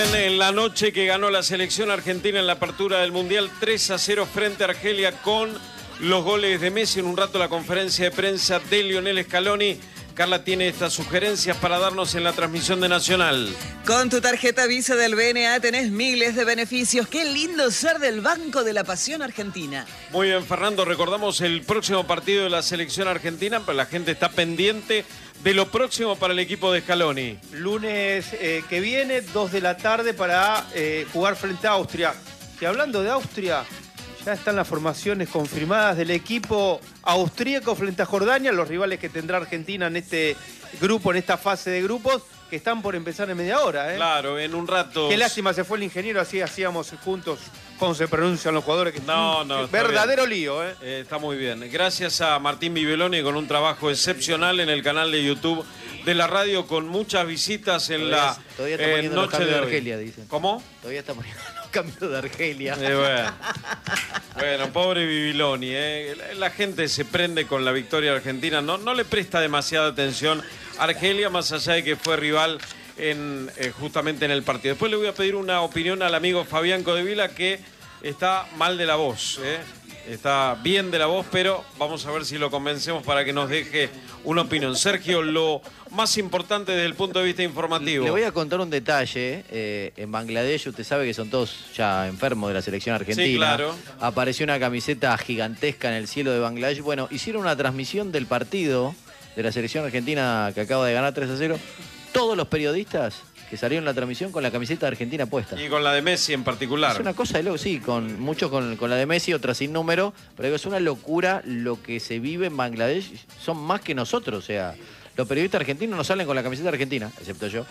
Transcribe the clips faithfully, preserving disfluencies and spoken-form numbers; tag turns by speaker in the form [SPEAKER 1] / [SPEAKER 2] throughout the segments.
[SPEAKER 1] bien, en la noche que ganó la selección argentina en la apertura del Mundial tres a cero frente a Argelia con los goles de Messi. En un rato la conferencia de prensa de Lionel Scaloni. Carla tiene estas sugerencias para darnos en la transmisión de Nacional.
[SPEAKER 2] Con tu tarjeta Visa del B N A tenés miles de beneficios. Qué lindo ser del Banco de la Pasión Argentina.
[SPEAKER 1] Muy bien, Fernando, recordamos el próximo partido de la selección argentina, pero la gente está pendiente de lo próximo para el equipo de Scaloni.
[SPEAKER 3] Lunes eh, que viene, dos de la tarde, para eh, jugar frente a Austria. Y hablando de Austria, ya están las formaciones confirmadas del equipo austríaco frente a Jordania, los rivales que tendrá Argentina en este grupo, en esta fase de grupos, que están por empezar en media hora. ¿eh?
[SPEAKER 1] Claro, en un rato.
[SPEAKER 3] Qué lástima, se fue el ingeniero, así hacíamos juntos cómo se pronuncian los jugadores. Que
[SPEAKER 1] no, no.
[SPEAKER 3] Verdadero lío. ¿eh?
[SPEAKER 1] Eh, está muy bien. Gracias a Martín Viveloni con un trabajo excepcional en el canal de YouTube de la radio, con muchas visitas en
[SPEAKER 4] todavía,
[SPEAKER 1] la
[SPEAKER 4] todavía está
[SPEAKER 1] eh,
[SPEAKER 4] poniendo
[SPEAKER 1] noche
[SPEAKER 4] los cambios
[SPEAKER 1] de,
[SPEAKER 4] de Argelia, dicen.
[SPEAKER 1] ¿Cómo?
[SPEAKER 4] Todavía está poniendo los cambios de Argelia.
[SPEAKER 1] Eh, bueno. bueno, pobre Viviloni. Eh. La gente se prende con la victoria argentina. No, no le presta demasiada atención a Argelia, más allá de que fue rival en, eh, justamente en el partido. Después le voy a pedir una opinión al amigo Fabián Codevila, que está mal de la voz. Eh. Está bien de la voz, pero vamos a ver si lo convencemos para que nos deje una opinión. Sergio, lo más importante desde el punto de vista informativo.
[SPEAKER 4] Le voy a contar un detalle. Eh, en Bangladesh, usted sabe que son todos ya enfermos de la selección argentina.
[SPEAKER 1] Sí, claro.
[SPEAKER 4] Apareció una camiseta gigantesca en el cielo de Bangladesh. Bueno, hicieron una transmisión del partido de la selección argentina que acaba de ganar tres a cero. Todos los periodistas que salieron en la transmisión con la camiseta de Argentina puesta.
[SPEAKER 1] Y con la de Messi en particular.
[SPEAKER 4] Es una cosa de loco, sí, con muchos con, con la de Messi, otras sin número, pero es una locura lo que se vive en Bangladesh. Son más que nosotros, o sea, los periodistas argentinos no salen con la camiseta argentina, excepto yo,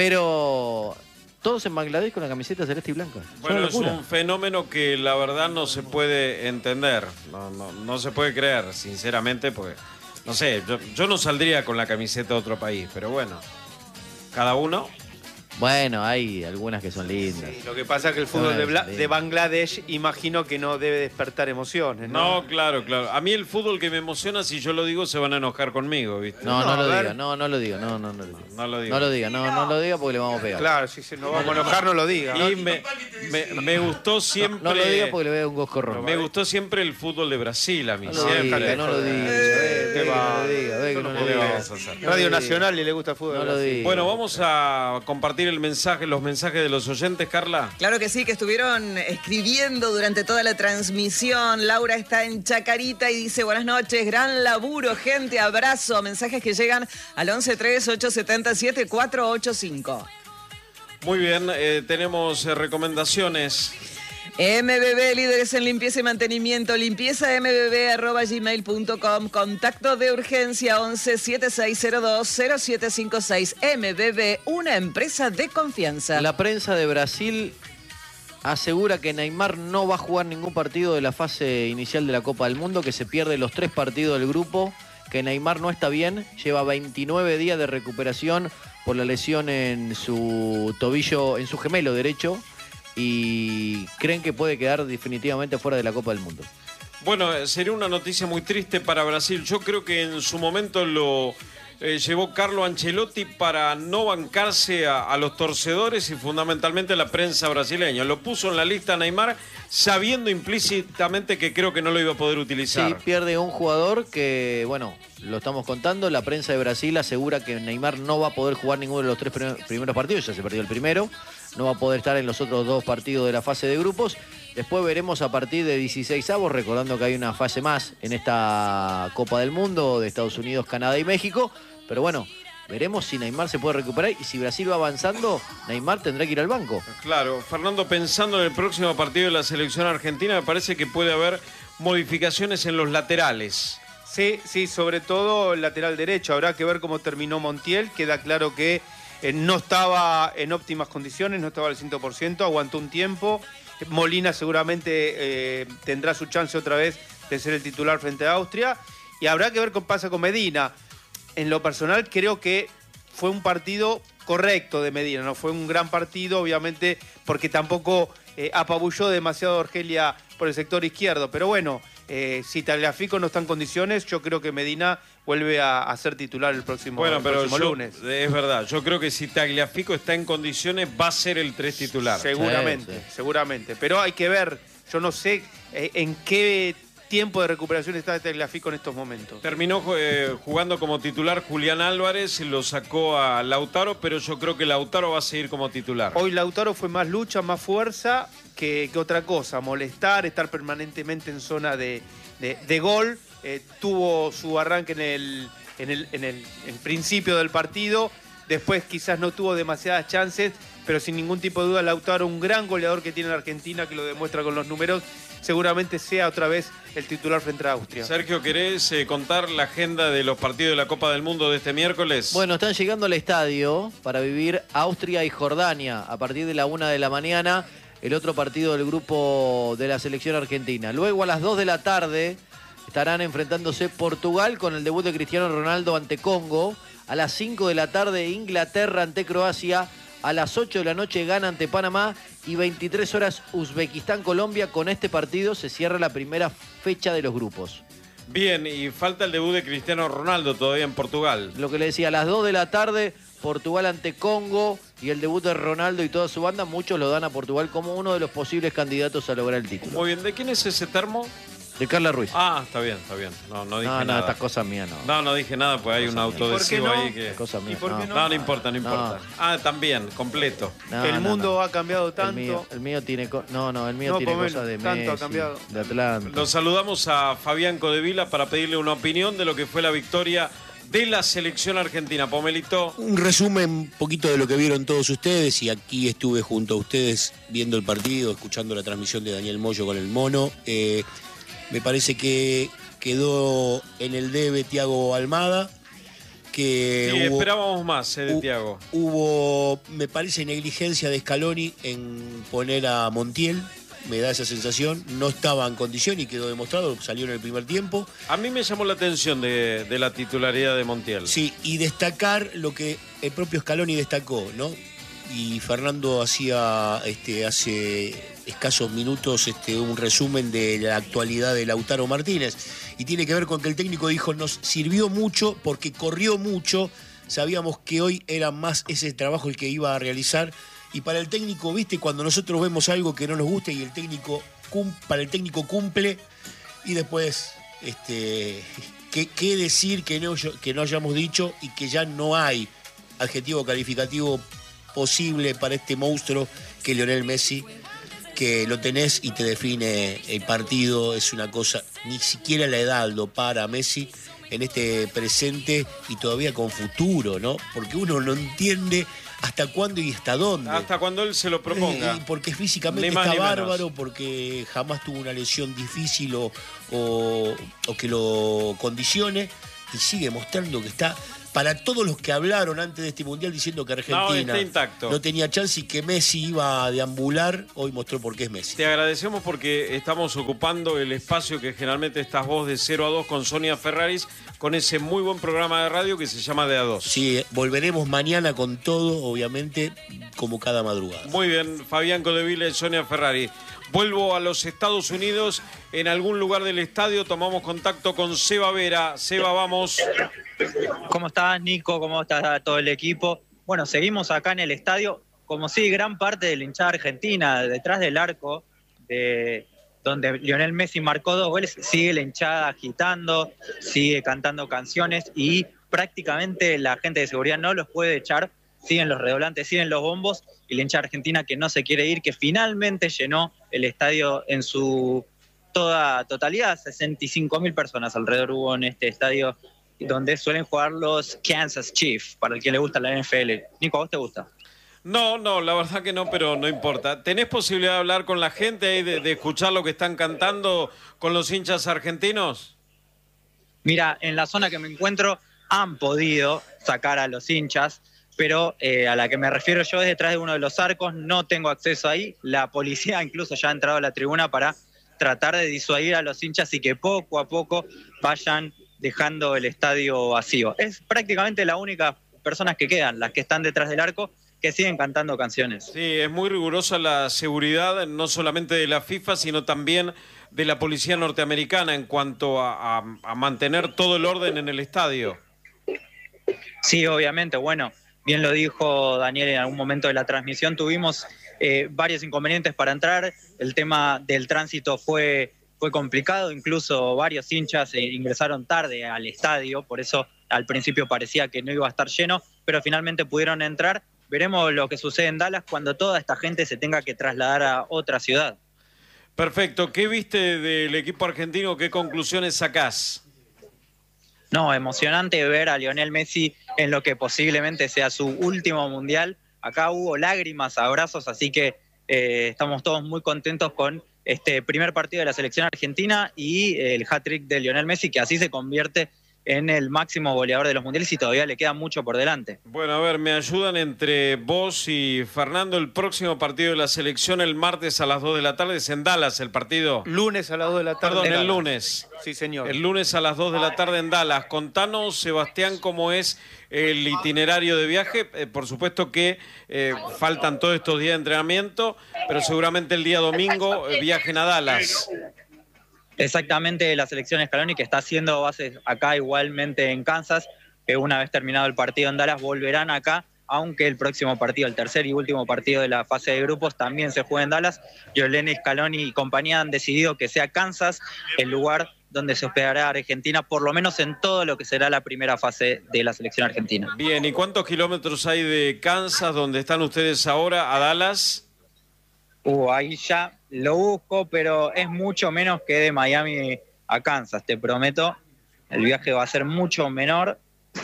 [SPEAKER 4] pero todos en Bangladesh con la camiseta celeste y blanca.
[SPEAKER 1] Bueno, es un fenómeno que la verdad no se puede entender, no, no, no se puede creer, sinceramente, porque, no sé, yo, yo no saldría con la camiseta de otro país, pero bueno, cada uno.
[SPEAKER 4] Bueno, hay algunas que son lindas.
[SPEAKER 3] Sí, lo que pasa es que el fútbol de, Bla de Bangladesh imagino que no debe despertar emociones, ¿no?
[SPEAKER 1] No, claro, claro. A mí el fútbol que me emociona, si yo lo digo, se van a enojar conmigo, ¿viste?
[SPEAKER 4] No, no,
[SPEAKER 3] No,
[SPEAKER 4] lo
[SPEAKER 3] a ver.
[SPEAKER 4] diga, no, no lo diga, no, no, no lo diga.
[SPEAKER 1] No lo digo.
[SPEAKER 4] No lo diga, no, no lo diga porque le vamos a pegar.
[SPEAKER 3] Claro, si se nos vamos a enojar, no lo diga.
[SPEAKER 1] Y me, me, me gustó siempre...
[SPEAKER 4] No, no lo diga porque le voy a dar un coscorrón.
[SPEAKER 1] Me gustó siempre el fútbol de Brasil, a mí,
[SPEAKER 4] No lo
[SPEAKER 1] siempre.
[SPEAKER 4] diga, no lo diga.
[SPEAKER 3] Eh,
[SPEAKER 4] Ve que
[SPEAKER 3] va.
[SPEAKER 4] no lo diga, ve que no lo
[SPEAKER 1] ¿Qué le
[SPEAKER 4] diga.
[SPEAKER 1] vamos a hacer?
[SPEAKER 3] Radio Nacional y le gusta el fútbol.
[SPEAKER 4] No lo
[SPEAKER 3] Brasil.
[SPEAKER 4] diga.
[SPEAKER 1] Bueno, vamos a compartir el mensaje, los mensajes de los oyentes, Carla.
[SPEAKER 2] Claro que sí, que estuvieron escribiendo durante toda la transmisión. Laura está en Chacarita y dice: buenas noches, gran laburo, gente, abrazo. Mensajes que llegan al once tres ocho siete siete cuatro ocho cinco.
[SPEAKER 1] Muy bien, eh, tenemos eh, recomendaciones.
[SPEAKER 2] M B B, líderes en limpieza y mantenimiento, limpieza m b b arroba gmail punto com, contacto de urgencia once siete seis cero dos cero siete cinco seis. M B B, una empresa de confianza.
[SPEAKER 4] La prensa de Brasil asegura que Neymar no va a jugar ningún partido de la fase inicial de la Copa del Mundo, que se pierde los tres partidos del grupo, que Neymar no está bien, lleva veintinueve días de recuperación por la lesión en su tobillo, en su gemelo derecho, y creen que puede quedar definitivamente fuera de la Copa del Mundo.
[SPEAKER 1] Bueno, eh, sería una noticia muy triste para Brasil. Yo creo que en su momento lo eh, llevó Carlo Ancelotti para no bancarse a, a los torcedores y fundamentalmente a la prensa brasileña. Lo puso en la lista Neymar sabiendo implícitamente que creo que no lo iba a poder utilizar.
[SPEAKER 4] Sí, pierde un jugador que, bueno, lo estamos contando. La prensa de Brasil asegura que Neymar no va a poder jugar ninguno de los tres primeros partidos. Ya se perdió el primero. No va a poder estar en los otros dos partidos de la fase de grupos. Después veremos a partir de dieciseisavos, recordando que hay una fase más en esta Copa del Mundo de Estados Unidos, Canadá y México. Pero bueno, veremos si Neymar se puede recuperar y si Brasil va avanzando, Neymar tendrá que ir al banco.
[SPEAKER 1] Claro, Fernando, pensando en el próximo partido de la selección argentina, me parece que puede haber modificaciones en los laterales.
[SPEAKER 3] Sí, sí, sobre todo el lateral derecho. Habrá que ver cómo terminó Montiel. Queda claro que eh, no estaba en óptimas condiciones, no estaba al cien por ciento, aguantó un tiempo. Molina seguramente eh, tendrá su chance otra vez de ser el titular frente a Austria. Y habrá que ver qué pasa con Medina. En lo personal creo que fue un partido correcto de Medina, no fue un gran partido, obviamente, porque tampoco eh, apabulló demasiado a Argelia por el sector izquierdo. Pero bueno, eh, si Tagliafico no está en condiciones, yo creo que Medina vuelve a, a ser titular el próximo,
[SPEAKER 1] Bueno,
[SPEAKER 3] el
[SPEAKER 1] pero
[SPEAKER 3] próximo
[SPEAKER 1] yo-
[SPEAKER 3] lunes.
[SPEAKER 1] es verdad. Yo creo que si Tagliafico está en condiciones, va a ser el tres titular.
[SPEAKER 3] Seguramente,
[SPEAKER 4] Sí, sí.
[SPEAKER 3] seguramente. Pero hay que ver, yo no sé eh, en qué tiempo de recuperación está Tagliafico en estos momentos.
[SPEAKER 1] Terminó eh, jugando como titular Julián Álvarez, lo sacó a Lautaro, pero yo creo que Lautaro va a seguir como titular.
[SPEAKER 3] Hoy Lautaro fue más lucha, más fuerza que, que otra cosa. Molestar, estar permanentemente en zona de, de- de gol. Eh, tuvo su arranque en el, en, el, en el en principio del partido. Después quizás no tuvo demasiadas chances, pero sin ningún tipo de duda Lautaro, un gran goleador que tiene la Argentina, que lo demuestra con los números, seguramente sea otra vez el titular frente a Austria.
[SPEAKER 1] Sergio, ¿querés eh, contar la agenda de los partidos de la Copa del Mundo de este miércoles?
[SPEAKER 4] Bueno, están llegando al estadio para vivir Austria y Jordania a partir de la una de la mañana, el otro partido del grupo de la selección argentina. Luego a las dos de la tarde estarán enfrentándose Portugal con el debut de Cristiano Ronaldo ante Congo. A las cinco de la tarde Inglaterra ante Croacia. A las ocho de la noche Ghana ante Panamá. Y veintitrés horas Uzbekistán-Colombia. Con este partido se cierra la primera fecha de los grupos.
[SPEAKER 1] Bien, y falta el debut de Cristiano Ronaldo todavía en Portugal.
[SPEAKER 4] Lo que le decía, a las dos de la tarde, Portugal ante Congo y el debut de Ronaldo y toda su banda, muchos lo dan a Portugal como uno de los posibles candidatos a lograr el título.
[SPEAKER 1] Muy bien, ¿de quién es ese termo?
[SPEAKER 4] De Carla Ruiz.
[SPEAKER 1] Ah, está bien, está bien. No, no dije
[SPEAKER 4] no, no,
[SPEAKER 1] nada.
[SPEAKER 4] estas cosas mías no.
[SPEAKER 1] No, no dije nada, pues hay un
[SPEAKER 4] Cosa mía.
[SPEAKER 1] autodesivo
[SPEAKER 3] ¿Por qué no?
[SPEAKER 1] ahí que...
[SPEAKER 4] Cosa mía,
[SPEAKER 3] ¿Y por qué
[SPEAKER 1] No, no importa, no importa.
[SPEAKER 4] No.
[SPEAKER 1] Ah, también, completo.
[SPEAKER 4] No,
[SPEAKER 3] el
[SPEAKER 4] no,
[SPEAKER 3] mundo
[SPEAKER 4] no.
[SPEAKER 3] ha cambiado tanto.
[SPEAKER 4] El mío, el mío tiene co- no, no, el mío
[SPEAKER 3] No,
[SPEAKER 4] tiene
[SPEAKER 3] Pomelo,
[SPEAKER 4] cosas de
[SPEAKER 3] tanto ha
[SPEAKER 4] Messi,
[SPEAKER 3] cambiado.
[SPEAKER 4] de Atlanta.
[SPEAKER 1] Lo saludamos a Fabián Codevila para pedirle una opinión de lo que fue la victoria de la selección argentina. Pomelito.
[SPEAKER 5] Un resumen un poquito de lo que vieron todos ustedes, y aquí estuve junto a ustedes viendo el partido, escuchando la transmisión de Daniel Moyo con el Mono. Eh, me parece que quedó en el debe Thiago Almada, que
[SPEAKER 1] Sí,
[SPEAKER 5] hubo,
[SPEAKER 1] esperábamos más eh, de
[SPEAKER 5] hu-
[SPEAKER 1] Thiago.
[SPEAKER 5] hubo, me parece, negligencia de Scaloni en poner a Montiel, me da esa sensación. No estaba en condición y quedó demostrado, salió en el primer tiempo.
[SPEAKER 1] A mí me llamó la atención de, de la titularidad de Montiel.
[SPEAKER 5] Sí, y destacar lo que el propio Scaloni destacó, ¿no? Y Fernando hacía este, hace escasos minutos este, un resumen de la actualidad de Lautaro Martínez. Y tiene que ver con que el técnico dijo, nos sirvió mucho porque corrió mucho. Sabíamos que hoy era más ese trabajo el que iba a realizar. Y para el técnico, viste, cuando nosotros vemos algo que no nos gusta y el técnico cum- para el técnico cumple, y después, este, ¿qué, qué decir que no, que no hayamos dicho y que ya no hay adjetivo calificativo posible para este monstruo que es Lionel Messi, que lo tenés y te define el partido? Es una cosa, ni siquiera la edad lo para a Messi en este presente y todavía con futuro, ¿no? Porque uno no entiende hasta cuándo y hasta dónde.
[SPEAKER 1] Hasta cuando él se lo proponga.
[SPEAKER 5] Eh, y porque físicamente
[SPEAKER 1] Ni más
[SPEAKER 5] está
[SPEAKER 1] ni menos.
[SPEAKER 5] bárbaro, porque jamás tuvo una lesión difícil o, o- o que lo condicione, y sigue mostrando que está, para todos los que hablaron antes de este Mundial diciendo que
[SPEAKER 1] No,
[SPEAKER 5] Argentina
[SPEAKER 1] está intacto.
[SPEAKER 5] no tenía chance y que Messi iba a deambular, hoy mostró por qué es Messi.
[SPEAKER 1] Te agradecemos porque estamos ocupando el espacio que generalmente estás vos de cero a dos con Sonia Ferraris, con ese muy buen programa de radio que se llama De a dos.
[SPEAKER 5] Sí, volveremos mañana con todo, obviamente, como cada madrugada.
[SPEAKER 1] Muy bien, Fabián Codevila y Sonia Ferrari. Vuelvo a los Estados Unidos. En algún lugar del estadio tomamos contacto con Seba Vera. Seba, vamos.
[SPEAKER 6] ¿Cómo estás, Nico? ¿Cómo está todo el equipo? Bueno, seguimos acá en el estadio, como si gran parte de la hinchada argentina, detrás del arco, de donde Lionel Messi marcó dos goles, sigue la hinchada agitando, sigue cantando canciones y prácticamente la gente de seguridad no los puede echar. Siguen los redoblantes, siguen los bombos, y la hinchada argentina que no se quiere ir, que finalmente llenó el estadio en su toda totalidad. sesenta y cinco mil personas alrededor hubo en este estadio, donde suelen jugar los Kansas Chiefs, para el que le gusta la N F L. Nico, ¿a vos te gusta?
[SPEAKER 1] No, no, la verdad que no, pero no importa. ¿Tenés posibilidad de hablar con la gente ahí, de, de escuchar lo que están cantando con los hinchas argentinos?
[SPEAKER 6] Mira, en la zona que me encuentro han podido sacar a los hinchas, pero eh, a la que me refiero yo es detrás de uno de los arcos, no tengo acceso ahí. La policía incluso ya ha entrado a la tribuna para tratar de disuadir a los hinchas y que poco a poco vayan dejando el estadio vacío. Es prácticamente la única personas que quedan, las que están detrás del arco, que siguen cantando canciones.
[SPEAKER 1] Sí, es muy rigurosa la seguridad, no solamente de la FIFA, sino también de la policía norteamericana en cuanto a, a, a mantener todo el orden en el estadio.
[SPEAKER 6] Sí, obviamente, bueno, bien lo dijo Daniel en algún momento de la transmisión, tuvimos eh, varios inconvenientes para entrar, el tema del tránsito fue, fue complicado, incluso varios hinchas eh, ingresaron tarde al estadio, por eso al principio parecía que no iba a estar lleno, pero finalmente pudieron entrar. Veremos lo que sucede en Dallas cuando toda esta gente se tenga que trasladar a otra ciudad.
[SPEAKER 1] Perfecto. ¿Qué viste del equipo argentino? ¿Qué conclusiones sacás?
[SPEAKER 6] No, emocionante ver a Lionel Messi en lo que posiblemente sea su último mundial. Acá hubo lágrimas, abrazos, así que eh, estamos todos muy contentos con este primer partido de la selección argentina y el hat-trick de Lionel Messi, que así se convierte en el máximo goleador de los mundiales y todavía le queda mucho por delante.
[SPEAKER 1] Bueno, a ver, me ayudan entre vos y Fernando. El próximo partido de la selección el martes a las dos de la tarde es en Dallas, el partido.
[SPEAKER 3] Lunes a las dos de la tarde.
[SPEAKER 1] Perdón, el
[SPEAKER 3] Dallas.
[SPEAKER 1] lunes.
[SPEAKER 3] Sí, señor.
[SPEAKER 1] El lunes a las dos de la tarde en Dallas. Contanos, Sebastián, cómo es el itinerario de viaje. Eh, por supuesto que eh, faltan todos estos días de entrenamiento, pero seguramente el día domingo eh, viajen a Dallas.
[SPEAKER 6] Exactamente, la selección Scaloni, que está haciendo bases acá igualmente en Kansas, que una vez terminado el partido en Dallas volverán acá, aunque el próximo partido, el tercer y último partido de la fase de grupos, también se juega en Dallas. Lionel Scaloni y compañía han decidido que sea Kansas el lugar donde se hospedará Argentina, por lo menos en todo lo que será la primera fase de la selección argentina.
[SPEAKER 1] Bien, ¿y cuántos kilómetros hay de Kansas, donde están ustedes ahora, a Dallas?
[SPEAKER 6] Uh, ahí ya lo busco, pero es mucho menos que de Miami a Kansas, te prometo. El viaje va a ser mucho menor.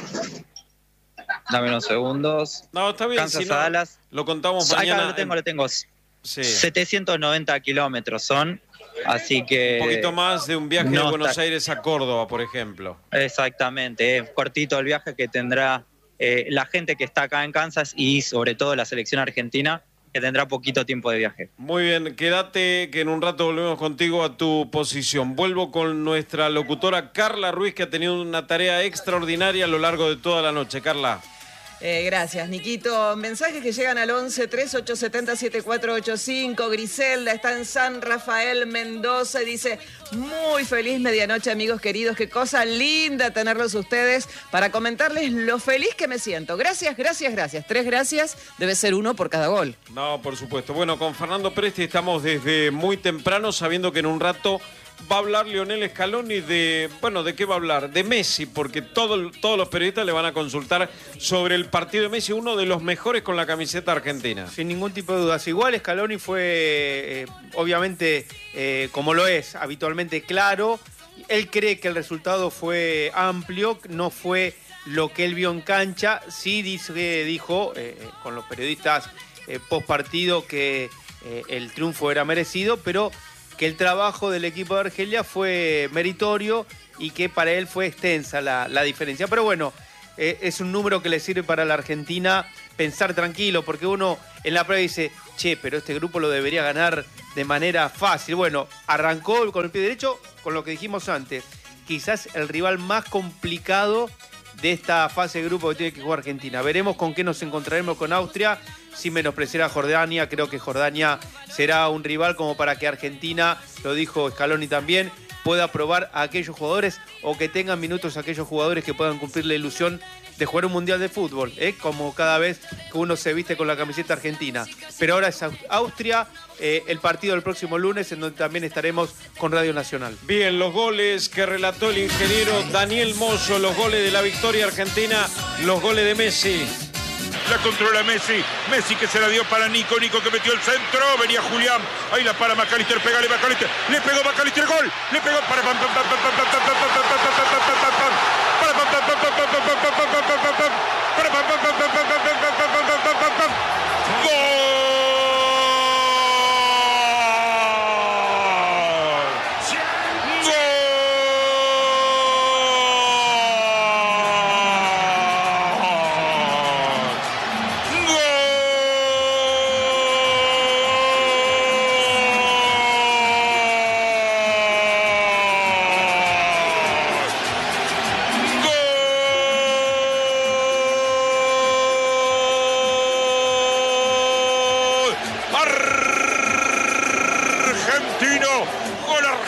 [SPEAKER 6] Dame unos segundos.
[SPEAKER 1] No, está bien,
[SPEAKER 6] Kansas
[SPEAKER 1] si no,
[SPEAKER 6] a Dallas.
[SPEAKER 1] lo contamos
[SPEAKER 6] Acá
[SPEAKER 1] mañana.
[SPEAKER 6] lo tengo, lo tengo.
[SPEAKER 1] Sí.
[SPEAKER 6] setecientos noventa kilómetros son, así que...
[SPEAKER 1] Un poquito más de un viaje
[SPEAKER 6] no
[SPEAKER 1] de Buenos
[SPEAKER 6] está-
[SPEAKER 1] Aires a Córdoba, por ejemplo.
[SPEAKER 6] Exactamente, es cortito el viaje que tendrá eh, la gente que está acá en Kansas y sobre todo la selección argentina, que tendrá poquito tiempo de viaje.
[SPEAKER 1] Muy bien, quédate que en un rato volvemos contigo a tu posición. Vuelvo con nuestra locutora Carla Ruiz, que ha tenido una tarea extraordinaria a lo largo de toda la noche. Carla.
[SPEAKER 2] Eh, gracias, Niquito. Mensajes que llegan al once, treinta y ocho setenta, setenta y cuatro ochenta y cinco. Griselda está en San Rafael, Mendoza, y dice: muy feliz medianoche, amigos queridos. Qué cosa linda tenerlos ustedes para comentarles lo feliz que me siento. Gracias, gracias, gracias. Tres gracias, debe ser uno por cada gol.
[SPEAKER 1] No, por supuesto. Bueno, con Fernando Presti estamos desde muy temprano, sabiendo que en un rato va a hablar Lionel Scaloni de, bueno, ¿de qué va a hablar? De Messi, porque todo, todos los periodistas le van a consultar sobre el partido de Messi, uno de los mejores con la camiseta argentina.
[SPEAKER 3] Sin ningún tipo de dudas. Igual Scaloni fue, eh, obviamente, eh, como lo es habitualmente, claro. Él cree que el resultado fue amplio, no fue lo que él vio en cancha. Sí dice, dijo eh, con los periodistas eh, post partido que eh, el triunfo era merecido, pero que el trabajo del equipo de Argelia fue meritorio y que para él fue extensa la, la diferencia. Pero bueno, eh, es un número que le sirve para la Argentina pensar tranquilo, porque uno en la prueba dice, che, pero este grupo lo debería ganar de manera fácil. Bueno, arrancó con el pie derecho, con lo que dijimos antes, quizás el rival más complicado de esta fase de grupo que tiene que jugar Argentina. Veremos con qué nos encontraremos con Austria, sin menospreciar a Jordania. Creo que Jordania será un rival como para que Argentina, lo dijo Scaloni también, pueda probar a aquellos jugadores o que tengan minutos a aquellos jugadores que puedan cumplir la ilusión de jugar un mundial de fútbol, ¿eh? Como cada vez que uno se viste con la camiseta argentina. Pero ahora es Austria, eh, el partido del próximo lunes, en donde también estaremos con Radio Nacional.
[SPEAKER 1] Bien, los goles que relató el ingeniero Daniel Mozo, los goles de la victoria argentina, los goles de Messi.
[SPEAKER 7] La controla Messi, Messi que se la dio para Nico, Nico que metió el centro, venía Julián, ahí la para McAllister, pegale McAllister, le pegó McAllister, gol, le pegó para pam pam pam pam pam pam pam pam pam pam pam pam para pam pam pam pam pam pam pam pam pam pam pam para pam pam pam pam pam pam pam pam pam pam pam gol.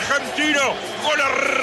[SPEAKER 7] argentino. Gol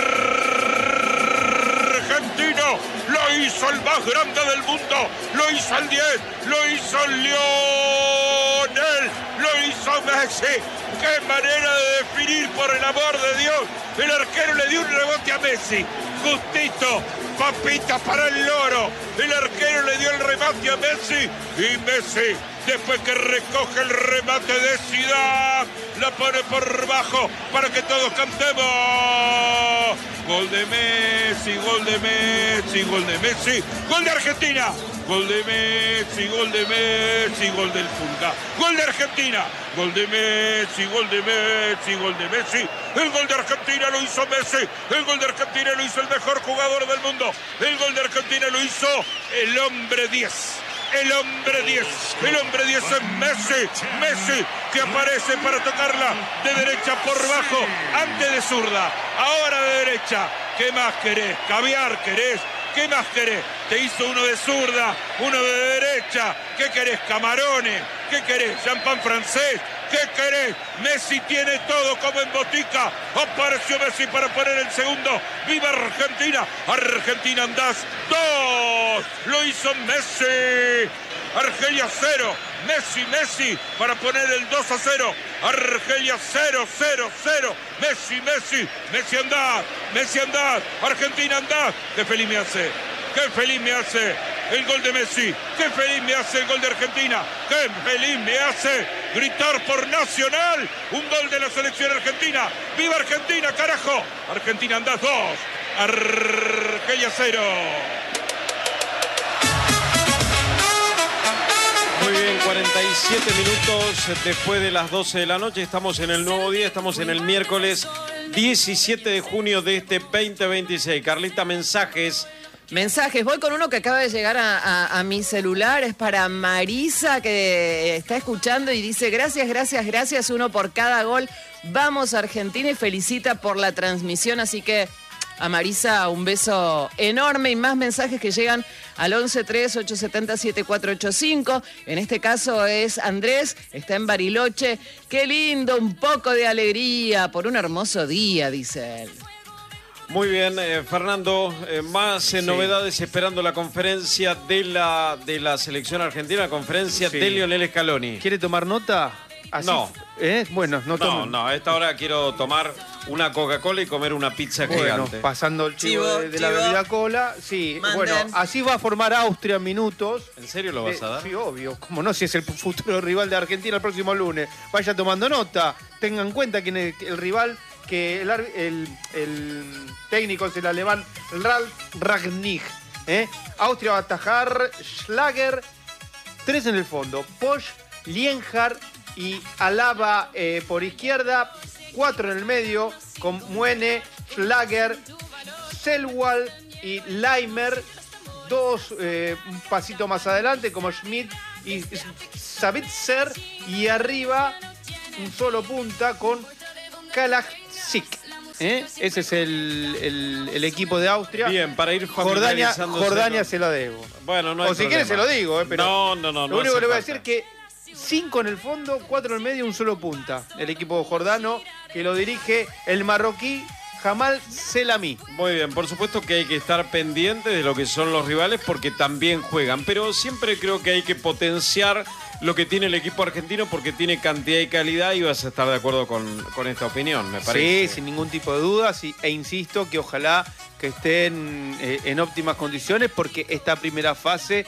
[SPEAKER 7] argentino. Lo hizo el más grande del mundo. Lo hizo el diez. Lo hizo Lionel. Lo hizo Messi. ¡Qué manera de definir, por el amor de Dios! El arquero le dio un rebote a Messi. Justito. Papita para el loro. El arquero le dio el remate a Messi. Y Messi, después que recoge el remate de Zidane, la pone por bajo para que todos cantemos. Gol de Messi, gol de Messi, gol de Messi, gol de Argentina. Gol de Messi, gol de Messi, gol del Pulga. Gol de Argentina. Gol de Messi, gol de Messi, gol de Messi. El gol de Argentina lo hizo Messi. El gol de Argentina lo hizo el mejor jugador del mundo. El gol de Argentina lo hizo el hombre diez. El hombre diez. El hombre diez es Messi. Messi que aparece para tocarla de derecha por bajo. Antes de zurda. Ahora de derecha. ¿Qué más querés? ¿Caviar querés? ¿Qué más querés? Te hizo uno de zurda, uno de derecha. ¿Qué querés? Camarones. ¿Qué querés? Champán francés. ¿Qué querés? Messi tiene todo como en botica. Apareció Messi para poner el segundo. ¡Viva Argentina! Argentina andás dos. Lo hizo Messi. Argelia cero. Messi, Messi para poner el dos a cero. Argelia cero, cero, cero. Messi, Messi. Messi andás. Messi andás. Argentina andás. Qué feliz me hace. Qué feliz me hace el gol de Messi. Qué feliz me hace el gol de Argentina. Qué feliz me hace gritar por Nacional un gol de la selección argentina. ¡Viva Argentina, carajo! Argentina andás dos. Argelia cero.
[SPEAKER 1] Muy bien, cuarenta y siete minutos después de las doce de la noche. Estamos en el nuevo día, estamos en el miércoles diecisiete de junio de este veinte veintiséis. Carlita, mensajes.
[SPEAKER 2] Mensajes, voy con uno que acaba de llegar a, a, a mi celular, es para Marisa que está escuchando y dice gracias, gracias, gracias, uno por cada gol, vamos Argentina y felicita por la transmisión, así que a Marisa un beso enorme y más mensajes que llegan al once tres ocho siete cero siete cuatro ocho cinco, en este caso es Andrés, está en Bariloche, qué lindo, un poco de alegría por un hermoso día, dice él.
[SPEAKER 1] Muy bien, eh, Fernando, eh, más eh, sí. novedades esperando la conferencia de la, de la selección argentina, la conferencia sí. de Lionel Scaloni.
[SPEAKER 3] ¿Quiere tomar nota? Así, no. ¿Eh? Bueno, no
[SPEAKER 1] No, no, a esta hora quiero tomar una Coca-Cola y comer una pizza
[SPEAKER 3] bueno,
[SPEAKER 1] gigante.
[SPEAKER 3] Pasando el chivo, chivo de, de chivo. la bebida cola, sí. Manden. Bueno, así va a formar Austria en minutos.
[SPEAKER 1] ¿En serio lo vas a dar?
[SPEAKER 3] Eh, sí, obvio. Como no, si es el futuro rival de Argentina el próximo lunes. Vaya tomando nota. Tengan en cuenta quién es el rival, que el, el, el técnico es el alemán Ralf Rangnick. ¿eh? Austria va a atajar Schlager, tres en el fondo. Posch, Lienhardt y Alaba eh, por izquierda, cuatro en el medio, con Muene, Schlager, Selwall y Leimer, dos eh, un pasito más adelante, como Schmidt y Sabitzer, y arriba un solo punta con Kalajdzic. ¿Eh? Ese es el, el, el equipo de Austria.
[SPEAKER 1] Bien, para ir
[SPEAKER 3] Jordania, Jordania se lo debo.
[SPEAKER 1] Bueno, no hay
[SPEAKER 3] O si quieres se lo digo, eh, pero
[SPEAKER 1] no, no, no.
[SPEAKER 3] Lo
[SPEAKER 1] no
[SPEAKER 3] único que le voy a
[SPEAKER 1] falta.
[SPEAKER 3] decir es que cinco en el fondo, cuatro en el medio, un solo punta. El equipo jordano que lo dirige el marroquí Jamal Selami.
[SPEAKER 1] Muy bien, por supuesto que hay que estar pendiente de lo que son los rivales porque también juegan, pero siempre creo que hay que potenciar lo que tiene el equipo argentino porque tiene cantidad y calidad y vas a estar de acuerdo con, con esta opinión, me parece.
[SPEAKER 3] Sí, sin ningún tipo de dudas y, e insisto que ojalá que estén eh, en óptimas condiciones porque esta primera fase,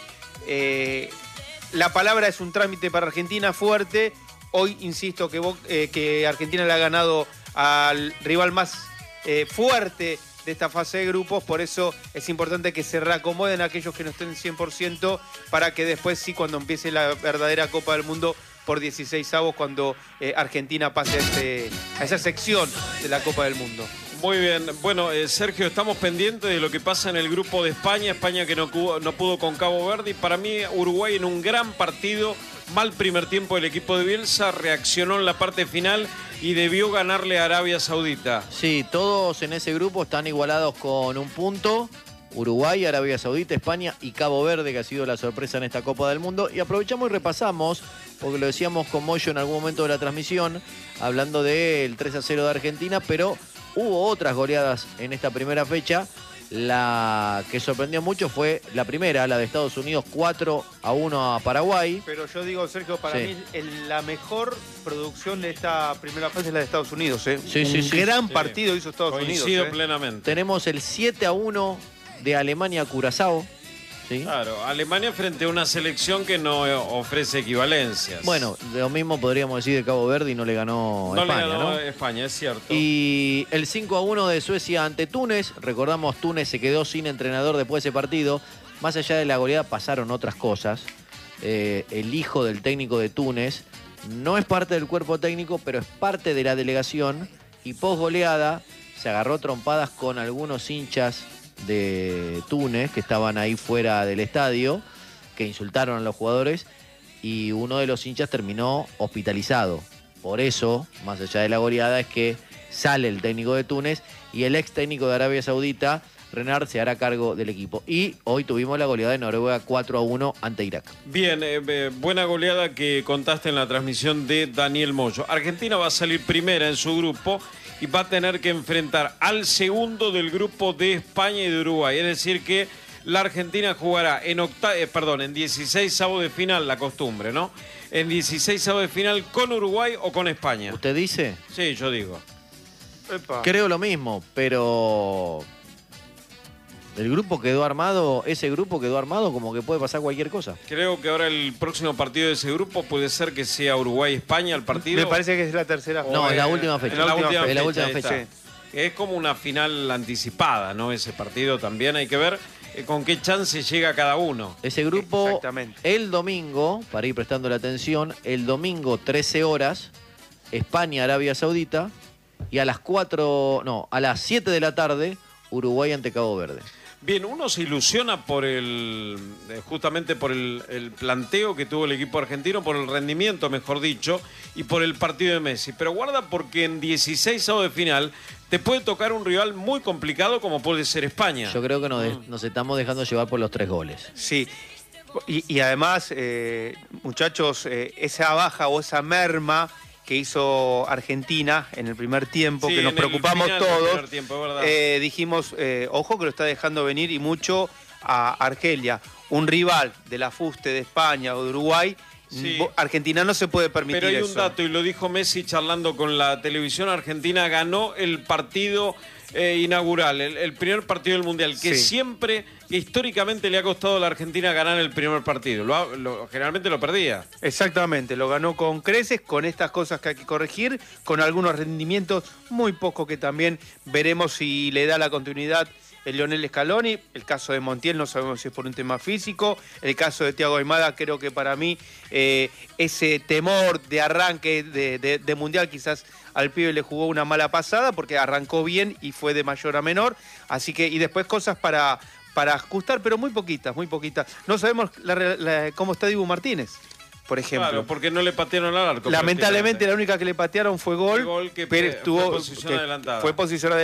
[SPEAKER 3] eh, la palabra es un trámite para Argentina fuerte. Hoy insisto que, eh, que Argentina le ha ganado al rival más eh, fuerte de esta fase de grupos, por eso es importante que se reacomoden aquellos que no estén cien por ciento para que después sí, cuando empiece la verdadera Copa del Mundo por dieciséis avos, cuando eh, Argentina pase a, este, a esa sección de la Copa del Mundo.
[SPEAKER 1] Muy bien, bueno, eh, Sergio, estamos pendientes de lo que pasa en el grupo de España, España que no, no pudo con Cabo Verde, y para mí Uruguay en un gran partido, mal primer tiempo del equipo de Bielsa, reaccionó en la parte final y debió ganarle a Arabia Saudita.
[SPEAKER 4] Sí, todos en ese grupo están igualados con un punto. Uruguay, Arabia Saudita, España y Cabo Verde, que ha sido la sorpresa en esta Copa del Mundo. Y aprovechamos y repasamos, porque lo decíamos con Moyo en algún momento de la transmisión, hablando del tres a cero de Argentina, pero Hubo otras goleadas en esta primera fecha. La que sorprendió mucho fue la primera, la de Estados Unidos, cuatro a uno a Paraguay.
[SPEAKER 3] Pero yo digo, Sergio, para
[SPEAKER 4] Sí.
[SPEAKER 3] mí el- la mejor producción de esta primera fase es la de Estados Unidos. ¿eh?
[SPEAKER 4] Sí,
[SPEAKER 3] Un
[SPEAKER 4] sí, sí.
[SPEAKER 3] gran
[SPEAKER 1] Sí.
[SPEAKER 3] partido hizo Estados
[SPEAKER 1] Coincido
[SPEAKER 3] Unidos. ¿eh?
[SPEAKER 1] plenamente.
[SPEAKER 4] Tenemos el siete a uno de Alemania a Curazao. ¿Sí?
[SPEAKER 1] Claro, Alemania frente a una selección que no eh, ofrece equivalencias.
[SPEAKER 4] Bueno, lo mismo podríamos decir de Cabo Verde y no le ganó
[SPEAKER 1] no
[SPEAKER 4] España,
[SPEAKER 1] le ganó
[SPEAKER 4] ¿no?
[SPEAKER 1] España, es cierto.
[SPEAKER 4] Y el cinco a uno de Suecia ante Túnez. Recordamos, Túnez se quedó sin entrenador después de ese partido. Más allá de la goleada pasaron otras cosas. Eh, el hijo del técnico de Túnez no es parte del cuerpo técnico, pero es parte de la delegación. Y post goleada se agarró trompadas con algunos hinchas de Túnez que estaban ahí fuera del estadio, que insultaron a los jugadores, y uno de los hinchas terminó hospitalizado. Por eso, más allá de la goleada, es que sale el técnico de Túnez y el ex técnico de Arabia Saudita, Renard, se hará cargo del equipo. Y hoy tuvimos la goleada de Noruega cuatro a uno ante Irak.
[SPEAKER 1] Bien, eh, eh, buena goleada que contaste en la transmisión de Daniel Moyo. Argentina va a salir primera en su grupo y va a tener que enfrentar al segundo del grupo de España y de Uruguay. Es decir que la Argentina jugará en octa eh, perdón, en dieciséis avos de final, la costumbre, ¿no? En dieciséis avos de final con Uruguay o con España.
[SPEAKER 4] ¿Usted dice?
[SPEAKER 1] Sí, yo digo.
[SPEAKER 3] Epa.
[SPEAKER 4] Creo lo mismo, pero el grupo quedó armado, ese grupo quedó armado como que puede pasar cualquier cosa.
[SPEAKER 1] Creo que ahora el próximo partido de ese grupo puede ser que sea Uruguay-España el partido.
[SPEAKER 3] Me parece que es la tercera.
[SPEAKER 1] O,
[SPEAKER 4] No, es la
[SPEAKER 1] eh,
[SPEAKER 4] última fecha.
[SPEAKER 1] Es la última
[SPEAKER 3] Es
[SPEAKER 1] fecha.
[SPEAKER 4] la última
[SPEAKER 1] ahí
[SPEAKER 4] fecha.
[SPEAKER 1] está. Es como una final anticipada, ¿no? Ese partido también hay que ver eh, con qué chance llega cada uno.
[SPEAKER 4] Ese grupo,
[SPEAKER 3] Exactamente.
[SPEAKER 4] el domingo, para ir prestando la atención, el domingo trece horas, España-Arabia Saudita, y a las cuatro, no, a las siete de la tarde, Uruguay ante Cabo Verde.
[SPEAKER 1] Bien, uno se ilusiona por el, eh, justamente por el, el planteo que tuvo el equipo argentino, por el rendimiento, mejor dicho, y por el partido de Messi. Pero guarda porque en dieciséis avos de final te puede tocar un rival muy complicado como puede ser España.
[SPEAKER 4] Yo creo que nos, de- nos estamos dejando llevar por los tres goles.
[SPEAKER 3] Sí. Y, y además, eh, muchachos, eh, esa baja o esa merma que hizo Argentina en el primer tiempo,
[SPEAKER 1] Sí,
[SPEAKER 3] que nos
[SPEAKER 1] en el
[SPEAKER 3] preocupamos
[SPEAKER 1] final del
[SPEAKER 3] todos,
[SPEAKER 1] primer tiempo, es verdad.
[SPEAKER 3] eh, dijimos, eh, ojo que lo está dejando venir y mucho a Argelia, un rival de la fuste de España o de Uruguay.
[SPEAKER 1] Sí.
[SPEAKER 3] Bo- Argentina no se puede permitir
[SPEAKER 1] Pero hay
[SPEAKER 3] eso.
[SPEAKER 1] un dato, y lo dijo Messi charlando con la televisión argentina, ganó el partido eh, inaugural, el, el primer partido del Mundial, que
[SPEAKER 3] Sí.
[SPEAKER 1] siempre, que históricamente le ha costado a la Argentina ganar el primer partido. Lo, ha- lo- generalmente lo perdía.
[SPEAKER 3] Exactamente, lo ganó con creces, con estas cosas que hay que corregir, con algunos rendimientos muy pocos que también veremos si le da la continuidad el Lionel Scaloni. El caso de Montiel no sabemos si es por un tema físico. El caso de Thiago Aimada, creo que para mí eh, ese temor de arranque de, de- de Mundial quizás al pibe le jugó una mala pasada porque arrancó bien y fue de mayor a menor. Así que, y después cosas para, para ajustar, pero muy poquitas, muy poquitas. No sabemos la re- la- cómo está Dibu Martínez, por ejemplo.
[SPEAKER 1] Claro, porque no le patearon al arco.
[SPEAKER 3] Lamentablemente
[SPEAKER 1] prácticamente.
[SPEAKER 3] la única que le patearon fue gol,
[SPEAKER 1] Fue gol que
[SPEAKER 3] pero
[SPEAKER 1] fue
[SPEAKER 3] estuvo
[SPEAKER 1] posición
[SPEAKER 3] que
[SPEAKER 1] adelantada.
[SPEAKER 3] fue posición adelantada.